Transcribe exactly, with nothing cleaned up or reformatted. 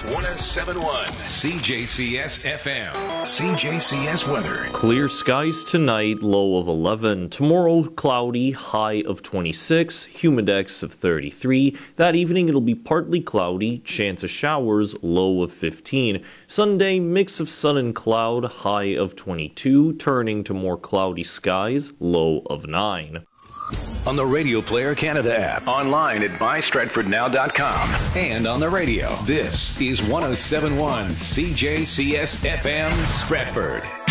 one oh seven point one C J C S F M. C J C S weather. Clear skies tonight, low of eleven. Tomorrow, cloudy, high of twenty-six, humidex of thirty-three. That evening, it'll be partly cloudy, chance of showers, low of fifteen. Sunday, mix of sun and cloud, high of twenty-two, turning to more cloudy skies, low of nine. On the Radio Player Canada app, online at buy stratford now dot com, and on the radio. This is one oh seven point one C J C S F M Stratford.